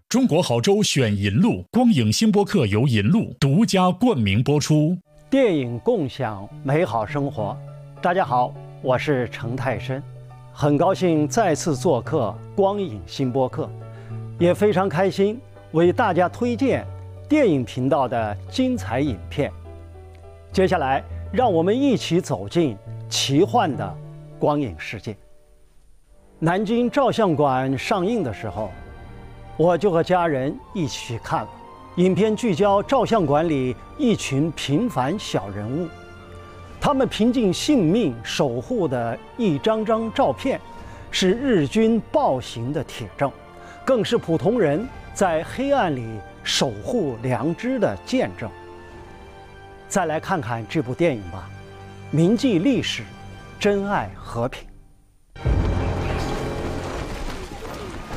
中国好州选银路，光影新播客由银路独家冠名播出。 电影共享美好生活。大家好，我是程泰深，很高兴再次做客光影新播客，也非常开心为大家推荐电影频道的精彩影片。接下来，让我们一起走进奇幻的光影世界。南京照相馆上映的时候，我就和家人一起去看了。影片聚焦照相馆里一群平凡小人物，他们凭尽性命守护的一张张照片，是日军暴行的铁证，更是普通人在黑暗里守护良知的见证。再来看看这部电影吧，铭记历史，珍爱和平。